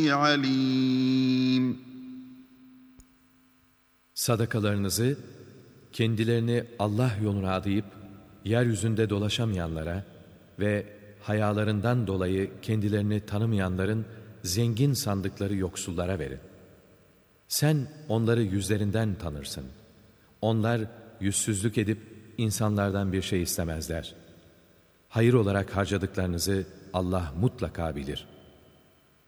عليم. Sadakalarınızı kendilerini Allah yoluna adayıp yeryüzünde dolaşamayanlara ve hayalarından dolayı kendilerini tanımayanların zengin sandıkları yoksullara verin. Sen onları yüzlerinden tanırsın. Onlar yüzsüzlük edip insanlardan bir şey istemezler. Hayır olarak harcadıklarınızı Allah mutlaka bilir.